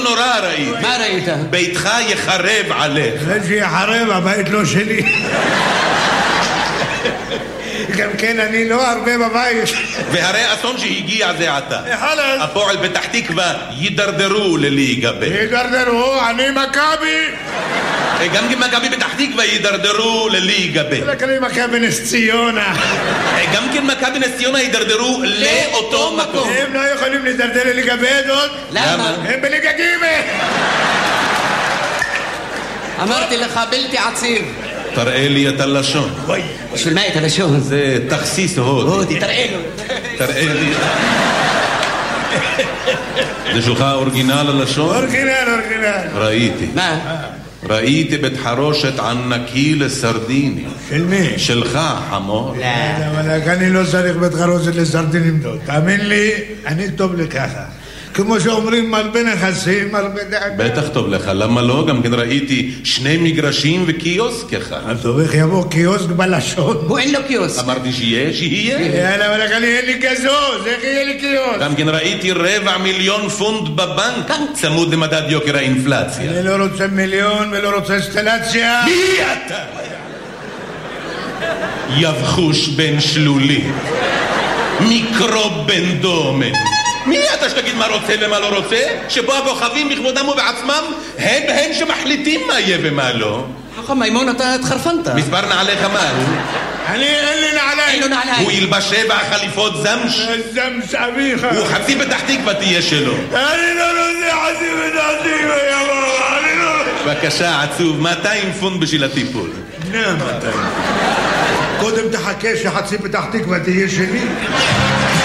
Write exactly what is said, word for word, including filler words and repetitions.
נורא ראיתי. מה ראית? ביתך יחרב עליך. זה שיחרב, הבית לא שלי. גם כן, אני לא הרבה בבית. והרי אסון שהגיע זה עתה. חלאס. הפועל פתח תקווה יידרדרו לליגה ב'. יידרדרו, אני מכבי. גם כי מכבי פתח תקווה יידרדרו לליגה ב'. רק אני מכבי נס ציונה. גם כן מכבי נס ציונה יידרדרו לאותו מקום. הם לא יכולים להידרדר לליגה ב' עוד? למה? הם בליגה ג'. אמרתי לך בלתי עציר. תראה לי את הלשון. בשביל מה את הלשון? זה תכסיס הודי. הודי, תראה לו. תראה לי. זה שלך אורגינל הלשון? אורגינל, אורגינל. ראיתי. מה? ראיתי בית חרושת ענקי לסרדינים. של מי? שלך, חמור. לא. אבל אני לא צריך בית חרושת לסרדינים דוד. תאמין לי, אני טוב לככה. כמו שאומרים, מרבה נכסים, מרבה דאגה. בטח טוב לך, למה לא? גם כן ראיתי שני מגרשים וקיוסק אחד. אז טוב, איך יבוא קיוסק בלשון? הוא אין לו קיוסק. אמרתי שיהיה, שיהיה. יאללה, אבל אני אין לי כזוז, איך יהיה לי קיוסק? גם כן ראיתי רבע מיליון פונד בבנק, צמוד למדד יוקר האינפלציה. אני לא רוצה מיליון ולא רוצה אינסטלציה. מי אתה? יבחוש בן שלולי, מיקרוב בן דומן. מי אתה שתגיד מה רוצה ומה לא רוצה? שבו הכוכבים בכבודם ובעצמם הם הם שמחליטים מה יהיה ומה לא. חכם מימון, אתה התחרפנת. מספר נעליך מה הוא? אני אין לי נעליים. אין לו נעליים. הוא ילבש שבע חליפות זמש. זמש אביך. הוא חצי פתח תקווה תהיה שלו. אני לא רוצה חצי פתח תקווה, יבוא. אני לא... בבקשה, עצוב, מאתיים פונד בשביל הטיפול. נה, מאתיים. קודם תחכה שחצי פתח תקווה תהיה שלי.